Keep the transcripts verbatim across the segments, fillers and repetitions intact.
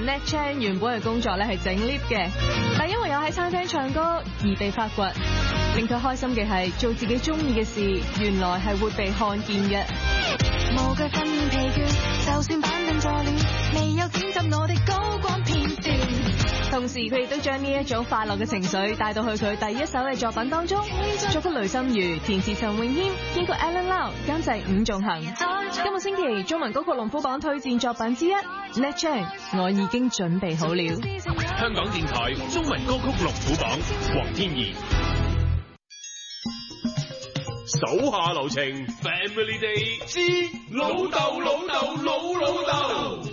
Nat Chang 原本嘅工作咧係整 lift 嘅，但因為有喺餐廳唱歌而被發掘。令佢開心嘅係做自己中意嘅事，原來係會被看見嘅。 無懼訓練疲倦，就算板凳坐亂，未有剪輯我哋高光片段。 同時佢亦都將呢一種快樂嘅情緒帶到去佢第一首嘅作品當中。作曲雷心如，填詞陳詠謙，編曲 Alan Lau， 監製伍仲衡。今個星期中文歌曲龍虎榜推薦作品之一 Nat Chang， 我已經準備好了。 香港電台中文歌曲龍虎榜，黃天怡。手下留情 ，Family Day 之老豆老豆老老豆。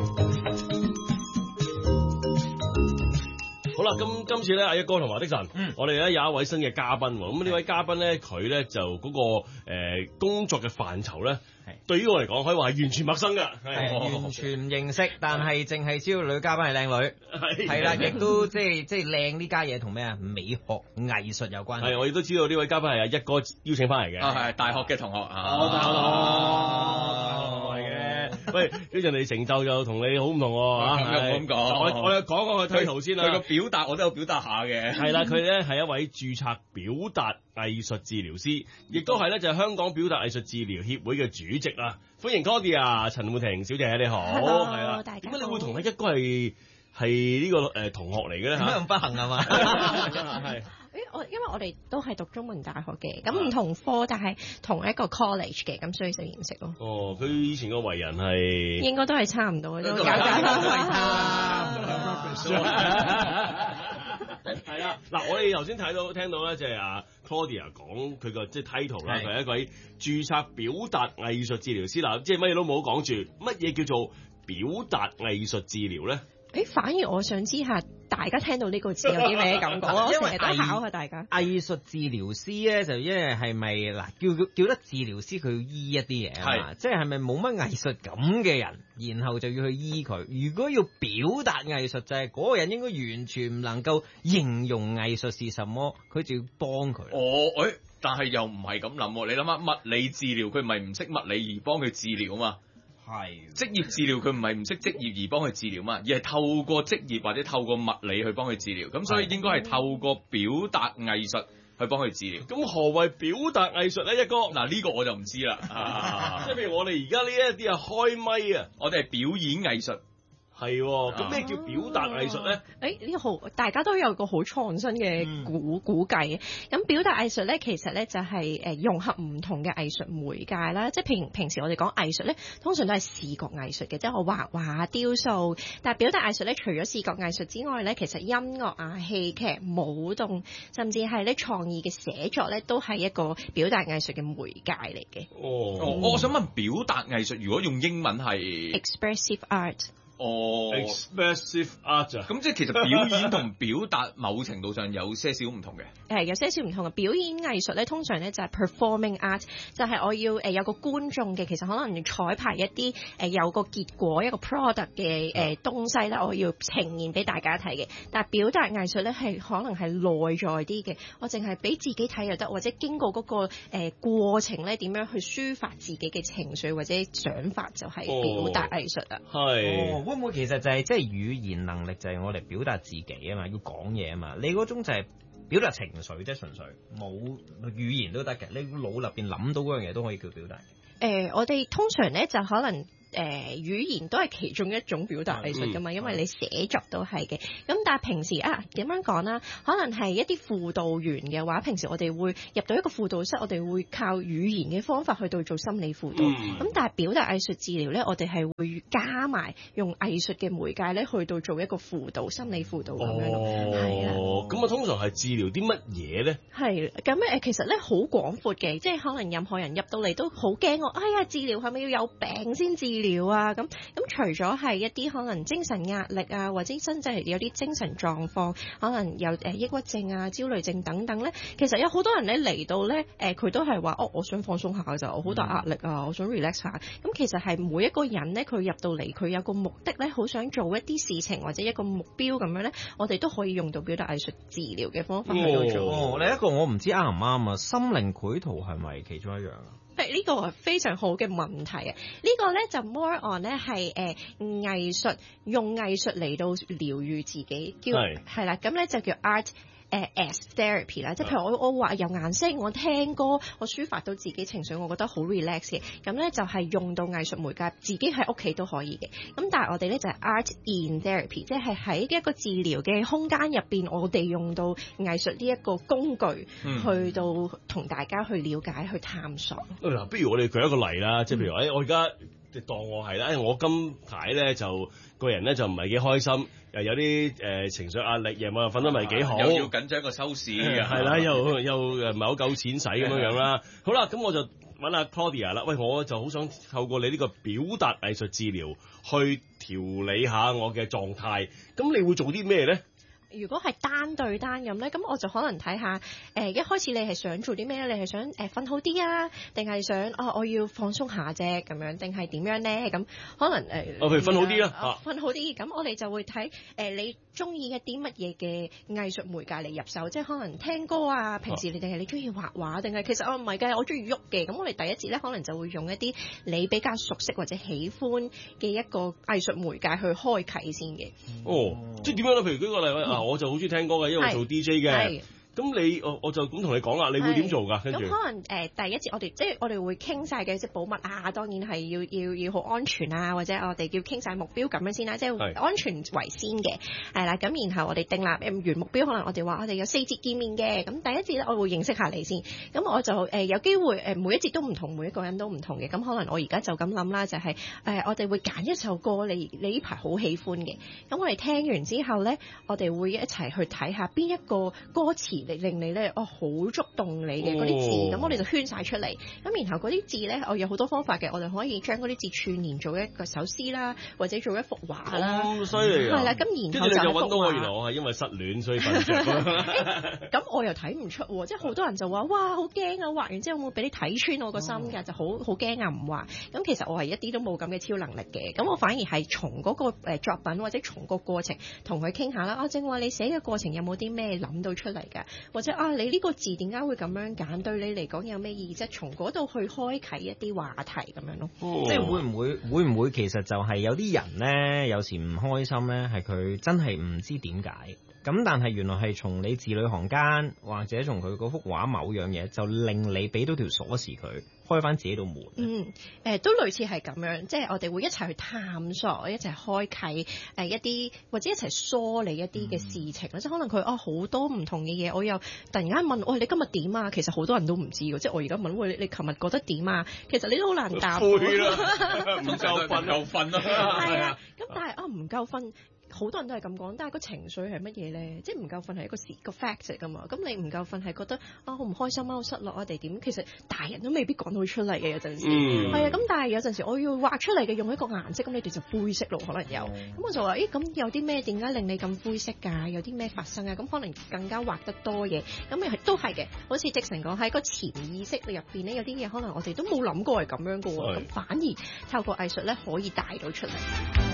好啦，咁今次咧，阿一哥同埋的神，嗯，我哋咧有一位新嘅嘉賓，咁呢位嘉賓咧，佢咧就嗰、那個誒、呃、工作嘅範疇咧，對於我嚟講可以話係完全陌生㗎， 係完全唔認識，但係淨係知道女嘉賓係靚女，係啦，亦都即係即係靚呢家嘢同咩啊美學藝術有關係。係，我亦都知道呢位嘉賓係阿一哥邀請翻嚟嘅， 啊係大學嘅同學啊， 大學同學係嘅。喂，呢陣你成就就同你好唔同喎， 咁又咁講， 我我又講講佢推圖先啦。 佢個表達我都有表達下嘅。 係啦，佢咧係一位註冊表達藝術治療師，亦都係咧就係香港表達藝術治療協會嘅主席啦。歡迎 Claudia 陳煥婷小姐，你好。 Hello， 係啦， 大家好。 點解你會同佢一個係係呢個誒同學嚟嘅咧？ 點解咁不幸啊嘛？ 係。 誒，我因為我哋都係讀中文大學嘅，咁唔同科，但係同一個 college 嘅，咁所以就認識咯。 哦，佢以前個為人係應該都係差唔多，都搞搞係啦，嗱，我哋頭先睇到聽到咧，就係阿 Claudia 講佢個即係 title 啦，佢係一位註冊表達藝術治療師啦，即係乜嘢都冇講住，乜嘢叫做表達藝術治療咧？ 誒，反而我想知下大家聽到呢個字有啲咩感覺？我成日都考下大家。 藝術治療師咧，就因為係咪嗱叫叫得治療師，佢要醫一啲嘢啊嘛，即係係咪冇乜藝術感嘅人，然後就要去醫佢？如果要表達藝術，就係、是、嗰個人應該完全唔能夠形容藝術是什麼，佢就要幫佢。 哦，誒，但係又唔係咁諗，你諗下物理治療，佢唔係唔識物理而幫佢治療啊嘛。係職業治療，佢唔係唔識職業而幫佢治療嘛，而係透過職業或者透過物理去幫佢治療。咁所以應該係透過表達藝術去幫佢治療。 咁何謂表達藝術咧？一哥， 嗱呢個我就唔知啦。 即係譬如我哋而家呢一啲啊開咪啊， 我哋係表演藝術。 係喎，咁咩叫表達藝術咧？ 誒、哎，呢個好，大家都有個好創新嘅估估計。咁表達藝術咧，其實咧就係誒融合唔同嘅藝術媒介啦。即係平平時我哋講藝術咧，通常都係視覺藝術嘅，即係我畫畫、雕塑。但係表達藝術咧，除咗視覺藝術之外咧，其實音樂啊、戲劇、舞動，甚至係咧創意嘅寫作咧，都係一個表達藝術嘅媒介嚟嘅。 哦，嗯、我想問表達藝術，如果用英文係 expressive art。 哦 ，expressive art 啊， 咁即係其實表演同表達某程度上有些少唔同嘅。 誒，有些少唔同嘅表演藝術咧，通常咧就係 performing art，就係我要誒有個觀眾嘅，其實可能要彩排一啲誒有個結果一個 product 嘅誒東西咧，我要呈現俾大家睇嘅。但係表達藝術咧係可能係內在啲嘅，我淨係俾自己睇就得，或者經過嗰個誒過程咧點樣去抒發自己嘅情緒或者想法，就係表達藝術啊。 係。 會唔會其實就係即係語言能力就係我哋表達自己啊嘛，要講嘢啊嘛，你嗰種就係表達情緒啫，純粹冇語言都得嘅，你腦入邊諗到嗰樣嘢都可以叫表達。 誒、呃，我哋通常咧就可能。誒、呃、語言都係其中一種表達藝術㗎嘛，因為你寫作都係嘅。咁但係平時啊點樣講啦？可能係一啲輔導員嘅話，平時我哋會入到一個輔導室，我哋會靠語言嘅方法去到做心理輔導。咁、嗯、但係表達藝術治療咧，我哋係會加埋用藝術嘅媒介咧去到做一個輔導心理輔導咁樣咯。係啊， 咁啊通常係治療啲乜嘢咧？係咁誒，其實咧好廣闊嘅，即係可能任何人入到嚟都好驚我，哎呀治療係咪要有病先治療？療啊咁咁，除咗係一啲可能精神壓力啊，或者真正係有啲精神狀況，可能有誒、呃、抑鬱症啊、焦慮症等等咧，其實有好多人咧嚟到咧，誒、呃、佢都係話哦，我想放鬆下就，我好大壓力啊，我想 relax 下。咁其實係每一個人咧，佢入到嚟，佢有個目的咧，好想做一啲事情或者一個目標咁樣咧，我哋都可以用到表達藝術治療嘅方法去到做。 哦，你一個我唔知啱唔啱啊，心靈繪圖係咪其中一樣啊？ 誒、 係呢個係非常好嘅問題啊！呢、這個咧就 more on 咧係誒藝術，用藝術嚟到療愈自己，叫係啦，咁咧就叫 art。誒 as therapy 啦，即係譬如我我話有顏色，我聽歌，我抒發到自己情緒，我覺得好 relax 嘅。咁咧就係用到藝術媒介，自己喺屋企都可以嘅。咁但係我哋咧就係 art in therapy，即係喺一個治療嘅空間入邊，我哋用到藝術呢一個工具，嗯、去到同大家去了解、去探索。 嗱，不如我哋舉一個例啦，即係譬如話，誒、嗯，我而家即當我係啦，誒，我今排咧就個人咧就唔係幾開心。又有啲誒、呃、情緒壓力，夜晚又瞓得唔係幾好， 又要緊張個收視， 係啦，又又誒唔係好夠錢使咁樣樣啦。好啦，咁我就揾阿 Claudia 啦。喂，我就好想透過你呢個表達藝術治療去調理下我嘅狀態。咁你會做啲咩咧？ 如果係單對單咁咧，咁我就可能睇下，誒、呃、一開始你係想做啲咩？你係想誒瞓、呃、好啲啊，定係想啊、哦、我要放鬆下啫咁樣，定係點樣咧？咁可能誒， 我、呃、譬如瞓好啲啦， 瞓、啊、好啲，咁我哋就會睇誒、呃、你中意一啲乜嘢嘅藝術媒介嚟入手，即係可能聽歌啊，平時你定係你中意畫畫，定係其實我唔係嘅，我中意喐嘅。咁我哋第一節咧，可能就會用一啲你比較熟悉或者喜歡嘅一個藝術媒介去開啟先嘅。 哦，即係點樣咧？譬如舉個例啊。嗯我就好中意聽歌嘅，因為我做 D J 嘅。咁你我我就咁同你講啦，你會點做㗎？跟住咁可能誒、呃、第一節我哋即係我哋會傾晒嘅，即係保密啊，當然係要要要好安全啊，或者我哋叫傾晒目標咁樣先啦，即係安全為先嘅，係啦。咁然後我哋定立原目標，可能我哋話我哋有四節見面嘅。咁第一節咧，我會認識下你先。咁我就誒、呃、有機會誒每一節都唔同，每一個人都唔同嘅。咁可能我而家就咁諗啦，就係、是、誒、呃、我哋會揀一首歌，你你呢排好喜歡嘅。咁我哋聽完之後咧，我哋會一齊去睇下邊一個歌詞嚟令你咧哦好觸動你嘅嗰啲字，咁、哦、我哋就圈晒出嚟。咁然後嗰啲字咧，我有好多方法嘅，我哋可以將嗰啲字串連做一個首詩啦，或者做一幅畫啦。 咁犀利啊！ 係啦，咁然後就你就揾到我，原來我係因為失戀所以瞓唔着。 咁我又睇唔出喎，即係好多人就話哇好驚啊！畫完之後會俾你睇穿我個心㗎、哦，就好好驚啊唔畫。咁其實我係一啲都冇咁嘅超能力嘅，咁我反而係從嗰個誒作品或者從個過程同佢傾下啦。啊，正話你寫嘅過程有冇啲咩諗到出嚟㗎？或者啊，你呢個字點解會咁樣揀？對你嚟講有咩意義？即係從嗰度去開啟一啲話題咁樣咯。 哦、即係會唔會會唔會其實就係有啲人咧，有時唔開心咧，係佢真係唔知點解。咁但係原來係從你字裏行間，或者從佢嗰幅畫某樣嘢，就令你俾到條鎖匙佢開翻自己道門。 嗯，誒、呃、都類似係咁樣，即係我哋會一齊去探索，一齊開啟誒一啲，或者一齊梳理一啲嘅事情啦。即係可能佢哦好多唔同嘅嘢，我又突然間問，喂、哦、你今日點啊？其實好多人都唔知㗎，即係我而家問，喂你琴日覺得點啊？其實你都好難答。 攰啦，唔夠瞓，夠瞓啦。 係啊，咁但係啊唔夠瞓。好多人都係咁講，但係個情緒係乜嘢咧？即係唔夠瞓係一個事個 fact 嚟㗎嘛。咁你唔夠瞓係覺得啊好唔開心啊，好失落啊定點？其實大人都未必講到出嚟嘅有陣時。係、嗯、啊，咁但係有陣時我要畫出嚟嘅用一個顏色，咁你哋就灰色咯，可能有。咁、嗯、我就話：咦，咁有啲咩點解令你咁灰色㗎？有啲咩發生啊？咁可能更加畫得多嘢。咁又係都係嘅。好似直成講喺個潛意識入邊咧，有啲嘢可能我哋都冇諗過係咁樣㗎喎。咁反而透過藝術咧可以帶到出嚟。